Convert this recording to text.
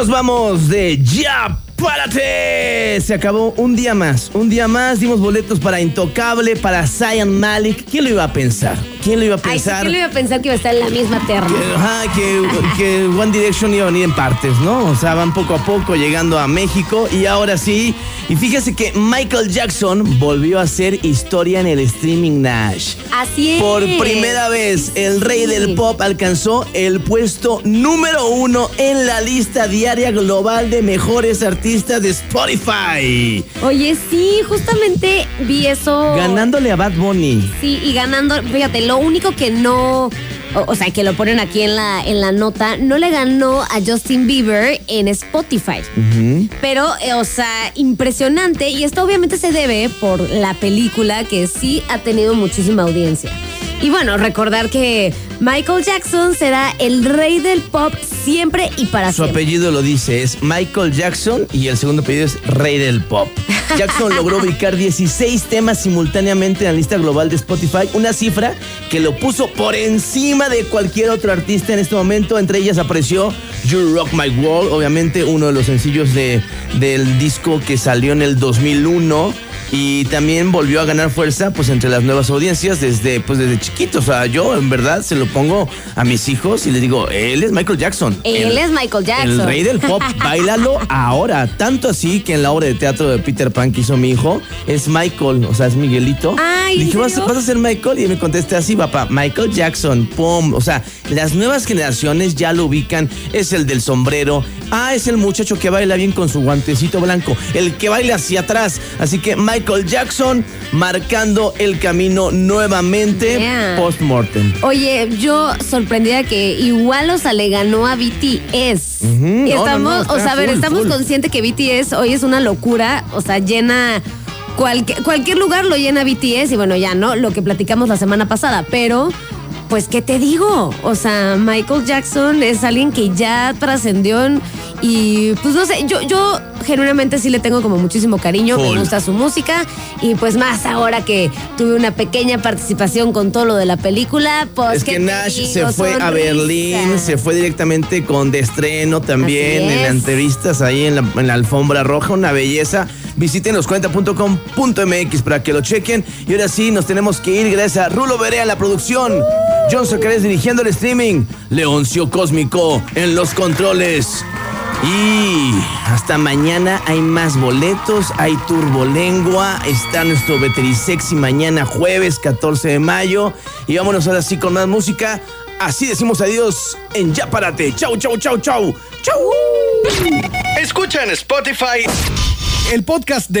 nos vamos de Ya Párate. Se acabó un día más. Dimos boletos para Intocable, para Zayn Malik. ¿Quién lo iba a pensar? ¿Quién lo iba a pensar? ¿Quién lo iba a pensar que iba a estar en la misma terna? Que One Direction iba a venir en partes, ¿no? O sea, van poco a poco llegando a México y ahora sí. Y fíjese que Michael Jackson volvió a hacer historia en el streaming Nash. Así es. Por primera vez, el rey del pop alcanzó el puesto número 1 en la lista diaria global de mejores artistas de Spotify. Oye, sí, justamente vi eso. Ganándole a Bad Bunny. Sí, y ganando, fíjate, lo único que no... O sea, que lo ponen aquí en la nota, no le ganó a Justin Bieber en Spotify. Uh-huh. Pero, o sea, impresionante. Y esto obviamente se debe por la película que sí ha tenido muchísima audiencia. Y bueno, recordar que Michael Jackson será el rey del pop siempre y para siempre. Su apellido lo dice, es Michael Jackson y el segundo apellido es rey del pop. Jackson logró ubicar 16 temas simultáneamente en la lista global de Spotify, una cifra que lo puso por encima de cualquier otro artista en este momento. Entre ellas apareció You Rock My World, obviamente uno de los sencillos del disco que salió en el 2001. Y también volvió a ganar fuerza pues entre las nuevas audiencias desde chiquito. O sea, yo en verdad se lo pongo a mis hijos y les digo, él es Michael Jackson. Él es Michael Jackson. El rey del pop, báilalo ahora. Tanto así que en la obra de teatro de Peter Pan que hizo mi hijo, es Michael, o sea, es Miguelito. Ay, le dije, ¿vas a ser Michael? Y me contesté así, papá, Michael Jackson, pum. O sea, las nuevas generaciones ya lo ubican. Es el del sombrero. Es el muchacho que baila bien con su guantecito blanco. El que baila hacia atrás. Así que Michael Jackson marcando el camino nuevamente post-mortem. Oye, yo sorprendida que igual, o sea, le ganó a BTS. Uh-huh. Y estamos, estamos conscientes que BTS hoy es una locura, o sea, llena cualquier lugar lo llena BTS y bueno, ya no, lo que platicamos la semana pasada, pero pues, ¿qué te digo? O sea, Michael Jackson es alguien que ya trascendió y pues no sé, yo genuinamente sí le tengo como muchísimo cariño, me gusta su música y pues más ahora que tuve una pequeña participación con todo lo de la película, pues es que Nash se fue a Berlín, se fue directamente con de estreno también en entrevistas ahí en la alfombra roja, una belleza. Visiten los40.com.mx para que lo chequen. Y ahora sí, nos tenemos que ir gracias a Rulo Berea en la producción, John Socares dirigiendo el streaming, Leoncio Cósmico en los controles. Y hasta mañana hay más boletos, hay Turbolengua, está nuestro Veterisexy mañana jueves 14 de mayo. Y vámonos ahora sí con más música. Así decimos adiós en Ya Párate. Chau, chau, chau, chau. Chau. Escucha en Spotify el podcast de